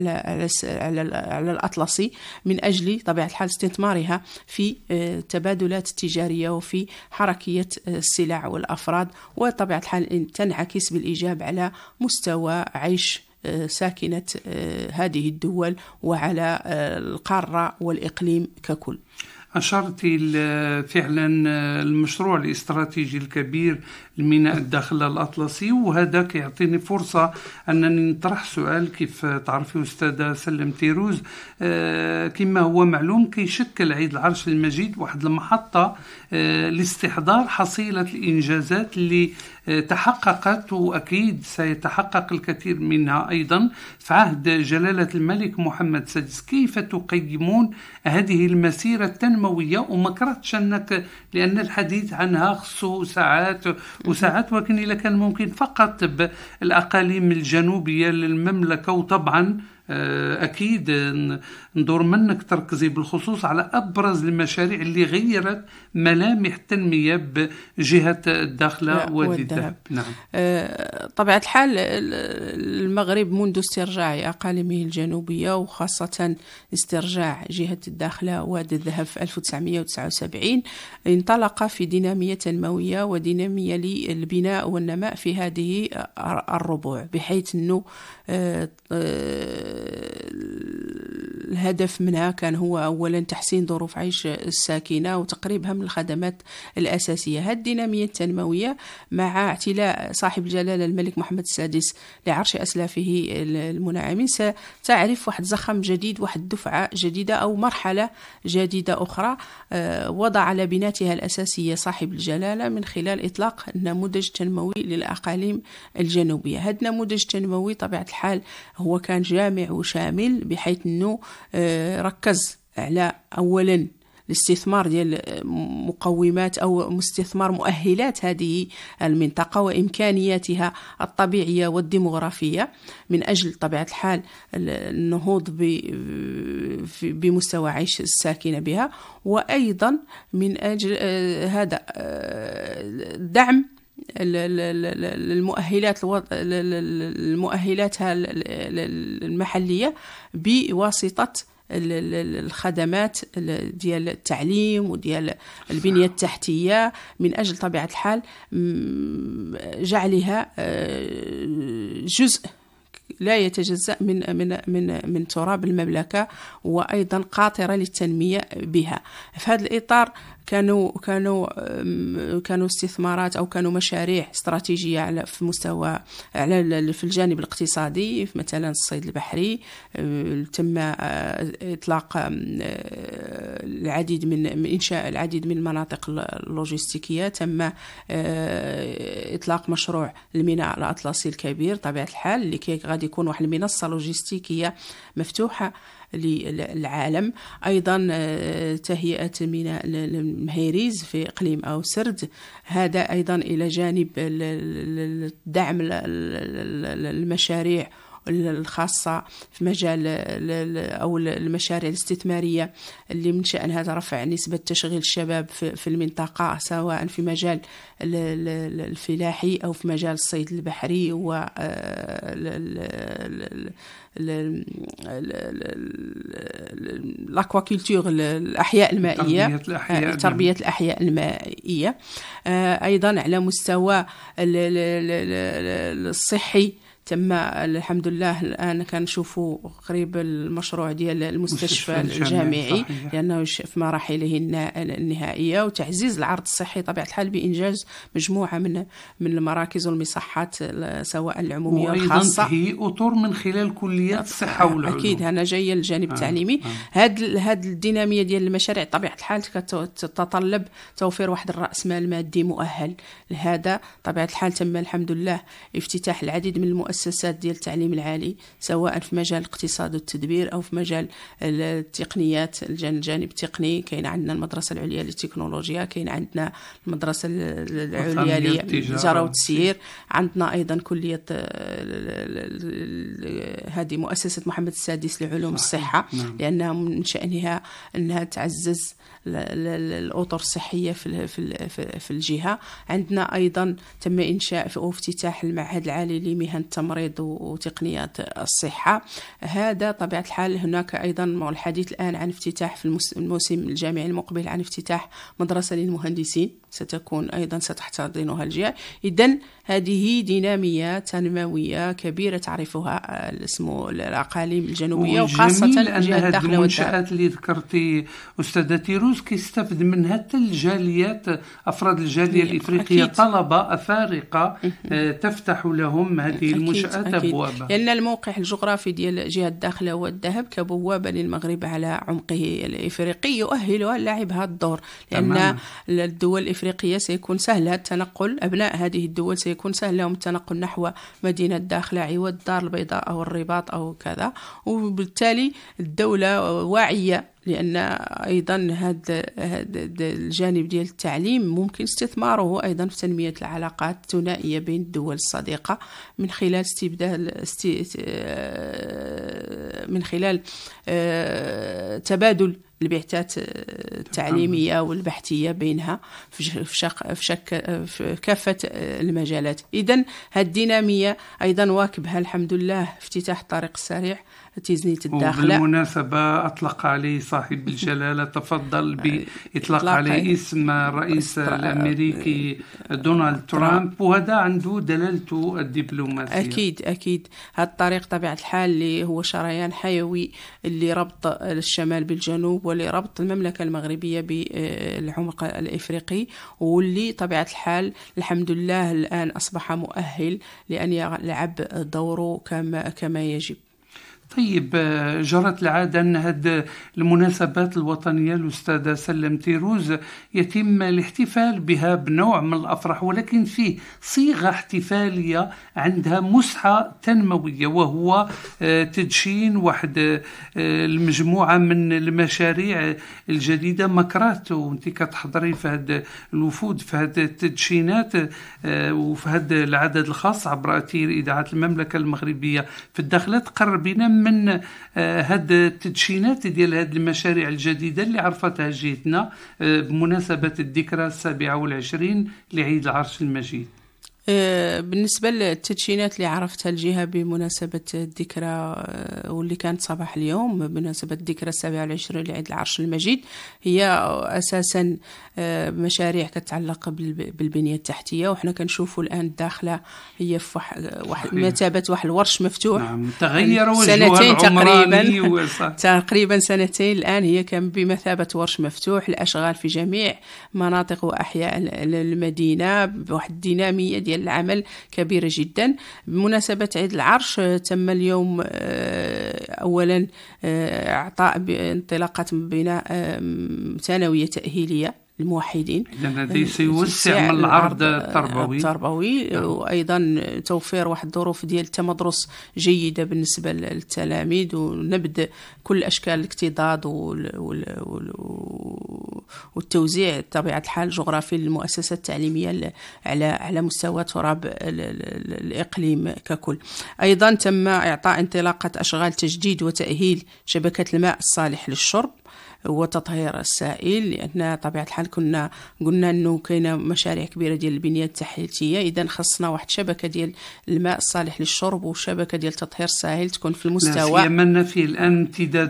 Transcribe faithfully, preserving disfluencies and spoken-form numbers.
على على الأطلسي من أجل طبيعة الحال استثمارها في التبادلات التجارية وفي حركية السلع والأفراد، وطبيعة الحال تنعكس بالإيجاب على مستوى عيش ساكنة هذه الدول وعلى القارة والإقليم ككل. أشرت فعلا المشروع الاستراتيجي الكبير لميناء الداخلة الأطلسي، وهذا يعطيني فرصة أنني نطرح سؤال. كيف تعرفي أستاذة سلم تيروز، كما هو معلوم كيشكل عيد العرش المجيد واحد المحطة لاستحضار حصيلة الإنجازات اللي تحققت، وأكيد سيتحقق الكثير منها أيضا في عهد جلالة الملك محمد السادس. كيف تقيمون هذه المسيرة التنموية؟ وما كرهتش أنك لأن الحديث عنها خصو ساعات وساعات، ولكن إذا كان ممكن فقط بالأقاليم الجنوبية للمملكة، وطبعا أكيد ندور منك تركزي بالخصوص على أبرز المشاريع اللي غيرت ملامح التنمية بجهة الداخلة والذهب. نعم. طبيعة الحال المغرب منذ استرجاع أقاليمه الجنوبية وخاصة استرجاع جهة الداخلة وادي الذهب في ألف وتسعمائة وتسعة وسبعين انطلق في دينامية تنموية ودينامية للبناء والنماء في هذه الربوع، بحيث أنه الهدف منها كان هو أولا تحسين ظروف عيش الساكنة وتقريبها من الخدمات الأساسية. هذه الدينامية التنموية مع اعتلاء صاحب الجلالة الملك محمد السادس لعرش أسلافه المنعمين ستعرف واحد زخم جديد، واحد دفعة جديدة أو مرحلة جديدة أخرى وضع على بناتها الأساسية صاحب الجلالة من خلال إطلاق نموذج تنموي للأقاليم الجنوبية. هذا النموذج التنموي طبيعة الحال هو كان جامع وشامل، بحيث أنه ركز على أولا الاستثمار ديال مقومات أو استثمار مؤهلات هذه المنطقة وإمكانياتها الطبيعية والديمغرافية من أجل طبيعة الحال النهوض بمستوى عيش الساكنة بها، وأيضا من أجل هذا دعم المؤهلات المؤهلات المحلية بواسطة الخدمات ديال التعليم وديال البنية التحتية، من أجل طبيعة الحال جعلها جزء لا يتجزأ من من من من تراب المملكة، وأيضا قاطرة للتنمية بها. في هذا الإطار كانوا كانوا كانوا استثمارات أو كانوا مشاريع استراتيجية على في مستوى على في الجانب الاقتصادي، مثلا الصيد البحري تم إطلاق العديد من إنشاء العديد من المناطق اللوجستيكية، تم إطلاق مشروع الميناء الأطلسي الكبير طبيعة الحال اللي كي غادي يكون واحد المنصة لوجستيكية مفتوحة للعالم. أيضا تهيئة ميناء المهيريز في إقليم أو سرد، هذا أيضا إلى جانب دعم المشاريع الخاصة في مجال أو المشاريع الاستثمارية اللي من شأنها رفع نسبة تشغيل الشباب في المنطقة، سواء في مجال الفلاحي أو في مجال الصيد البحري و الأكواكولتور الأحياء المائية، تربية الأحياء المائية. أيضا على مستوى الصحي تم الحمد لله الآن كنشوفوا قريب المشروع ديال المستشفى الجامعي لأنه في مراحله النهائية، وتعزيز العرض الصحي طبيعة الحال بإنجاز مجموعة من من المراكز والمصحات سواء العمومية والخاصة، وأيضا هي أطر من خلال كليات الصحة والعلوم. أكيد أنا جاية الجانب التعليمي. هاد هاد الدينامية ديال المشاريع طبيعة الحال تتطلب توفير واحد الرأس مال مادي مؤهل لهذا. طبيعة الحال تم الحمد لله افتتاح العديد من المؤسسات ديال التعليم العالي، سواء في مجال الاقتصاد والتدبير أو في مجال التقنيات الجانب التقني. كاين عندنا المدرسة العليا للتكنولوجيا، كاين عندنا المدرسة العليا للتجارة والتسيير، عندنا أيضا كلية هذه مؤسسة محمد السادس لعلوم الصحة، لأنها من شأنها أنها تعزز الأطر الصحية في في في الجهة. عندنا أيضا تم إنشاء أو افتتاح المعهد العالي لمهن التمريض التمريض وتقنيات الصحة. هذا طبيعة الحال. هناك أيضا الحديث الآن عن افتتاح في الموسم الجامعي المقبل عن افتتاح مدرسة للمهندسين، ستكون أيضا ستحتضنها الجهة. إذن هذه دينامية تنموية كبيرة تعرفها اسمه الأقاليم الجنوبية، وخاصة الجهة الداخلة. المنشآت اللي ذكرتي أستاذة تيروز كيستفد منها حتى الجاليات، أفراد الجالية الإفريقية، أكيد. طلبة أفارقة تفتح لهم هذه المنشآت أبوابها، لأن الموقع الجغرافي ديال جهة الداخلة والذهب كبوابة للمغرب على عمقه الإفريقي يؤهلها لعب هذا الدور، لأن تمام. الدول الإفريقية سيكون سهل التنقل، أبناء هذه الدول سيكون سهل لهم التنقل نحو مدينة الداخلة عوض الدار البيضاء أو الرباط أو كذا، وبالتالي الدولة واعية، لأن أيضا هذا الجانب ديال التعليم ممكن استثماره أيضا في تنمية العلاقات الثنائية بين الدول الصديقة من خلال استبدال من خلال تبادل البعثات التعليمية والبحثية بينها في شك في, شك في كافة المجالات. إذن هذه الدينامية أيضا واكبها الحمد لله افتتاح الطريق السريع تيزنية الداخلة. وبالمناسبة أطلق عليه صاحب الجلالة تفضل بإطلاق عليه اسم الرئيس الأمريكي دونالد ترامب، وهذا عنده دلالته الدبلوماسية. أكيد أكيد. هذا الطريق طبيعة الحال اللي هو شريان حيوي اللي ربط الشمال بالجنوب، واللي ربط المملكة المغربية بالعمق الإفريقي، واللي طبيعة الحال الحمد لله الآن أصبح مؤهل لأن يلعب دوره كما كما يجب. طيب، جرت العادة أن هذه المناسبات الوطنية الأستاذة سلم تيروز يتم الاحتفال بها بنوع من الأفراح، ولكن فيه صيغة احتفالية عندها مسحة تنموية، وهو تدشين واحد المجموعة من المشاريع الجديدة مكرات، وانت كتحضري في هذا الوفود في هذه التدشينات وفي هذا العدد الخاص عبر أثير إذاعة المملكة المغربية في الداخلة. تقربينا من هاد التدشينات ديال هاد المشاريع الجديدة اللي عرفتها جهتنا بمناسبة الذكرى السابعة والعشرين لعيد العرش المجيد. بالنسبة للتدشينات اللي عرفتها الجهة بمناسبة الذكرى واللي كانت صباح اليوم بمناسبة الذكرى السابعة والعشرين لعيد العرش المجيد، هي أساسا مشاريع كتعلق بالبنية التحتية، وحنا كنشوفوا الآن الداخلة هي في واحد مثابة واحد الورش مفتوح. نعم، تغير سنتين تقريبا تقريبا سنتين الآن هي كان بمثابة ورش مفتوح، الأشغال في جميع مناطق وأحياء المدينة بواحد الدينامية ديال العمل كبيرة جدا. بمناسبة عيد العرش تم اليوم أولا إعطاء انطلاقة بناء ثانوية تأهيلية الموحدين، الذي سيوسع من العرض التربوي التربوي وأيضا توفير واحد الظروف ديال التمدرس جيدة بالنسبة للتلاميذ، ونبذ كل أشكال الاكتظاظ والتوزيع طبيعة الحال الجغرافي للمؤسسات التعليمية على على مستوى تراب الإقليم ككل. أيضا تم إعطاء انطلاقة أشغال تجديد وتأهيل شبكة الماء الصالح للشرب وتطهير السائل، لأن طبيعة الحال كنا قلنا أنه كاينة مشاريع كبيرة ديال البنية التحتية، إذا خصنا واحد شبكة ديال الماء الصالح للشرب وشبكة ديال تطهير السائل تكون في المستوى. لا سيما في الآن امتداد